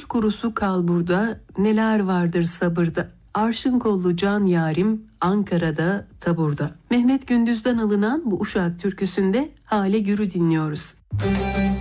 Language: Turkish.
kurusu kal burada, neler vardır sabırda. Arşın kollu can yarim, Ankara'da taburda. Mehmet Gündüz'den alınan bu Uşak türküsünde Hale Gür'ü dinliyoruz.